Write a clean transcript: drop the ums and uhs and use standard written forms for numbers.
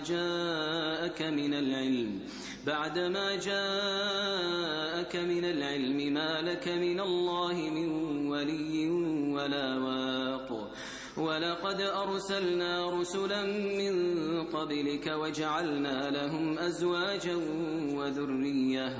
جاءك من العلم ما لك من الله من ولي ولا واق. ولقد أرسلنا رسلا من قبلك وجعلنا لهم أزواجا وذرية